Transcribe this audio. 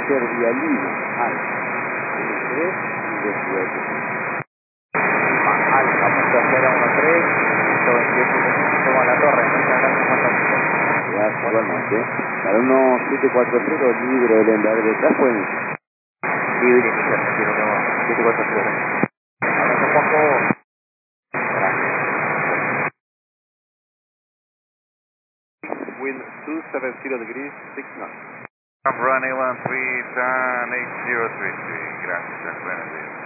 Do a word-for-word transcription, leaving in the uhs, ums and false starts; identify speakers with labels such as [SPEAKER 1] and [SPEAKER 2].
[SPEAKER 1] Serbia Lima, Alfa, uno tres y después.
[SPEAKER 2] Alfa, punto cero uno tres, ciento veintiocho toma la torre, muchas gracias fantástico.
[SPEAKER 1] Gracias igualmente. Para uno siete cuatro cero, libre del embrague detrás, pues.
[SPEAKER 2] Libre, inicial, quiero uno siete cuatro cero. Abrazo, Juanjo. Gracias.
[SPEAKER 3] Wind two seven zero degrees, six knots.
[SPEAKER 4] I'm running one three, turn eight zero three three. Gracias, buenos días.